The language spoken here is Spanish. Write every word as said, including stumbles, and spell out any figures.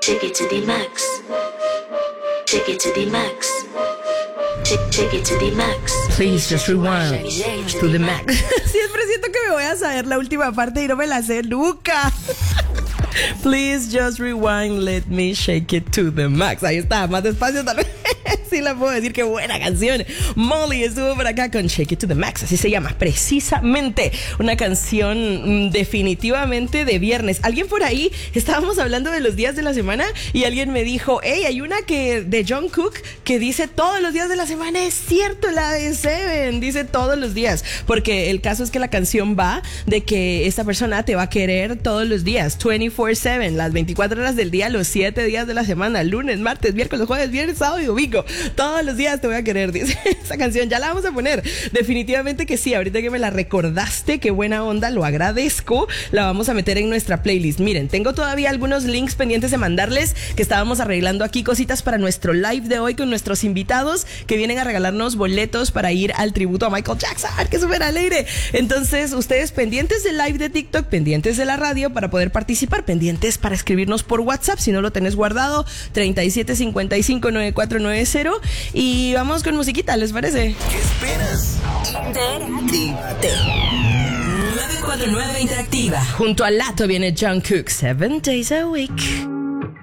Shake it to the max. Shake it to the max. Shake, shake it to the max. Please just rewind to the max. Siempre siento que me voy a saber la última parte y no me la sé nunca. Please just rewind, let me shake it to the max. Ahí está, más despacio tal vez. Sí la puedo decir, qué buena canción. Molly estuvo por acá con Shake It to the Max, así se llama, precisamente. Una canción mmm, definitivamente de viernes. Alguien por ahí, estábamos hablando de los días de la semana y alguien me dijo, hey, hay una que de John Cook que dice todos los días de la semana. Es cierto, la de Seven dice todos los días, porque el caso es que la canción va de que esta persona te va a querer todos los días, veinticuatro siete, las veinticuatro horas del día, los siete días de la semana, lunes, martes, miércoles, jueves, viernes, sábado y domingo. Todos los días te voy a querer, dice esa canción. Ya la vamos a poner. Definitivamente que sí. Ahorita que me la recordaste, qué buena onda, lo agradezco. La vamos a meter en nuestra playlist. Miren, tengo todavía algunos links pendientes de mandarles, que estábamos arreglando aquí cositas para nuestro live de hoy con nuestros invitados que vienen a regalarnos boletos para ir al tributo a Michael Jackson. ¡Qué súper alegre! Entonces, ustedes pendientes del live de TikTok, pendientes de la radio para poder participar, pendientes para escribirnos por WhatsApp si no lo tenés guardado, treinta y siete cincuenta y cinco noventa y cuatro noventa. Y vamos con musiquita, ¿les parece? ¿Qué esperas? Interactívate. nueve cuatro nueve Interactiva. Junto a Lato viene John Cook, Seven Days a Week.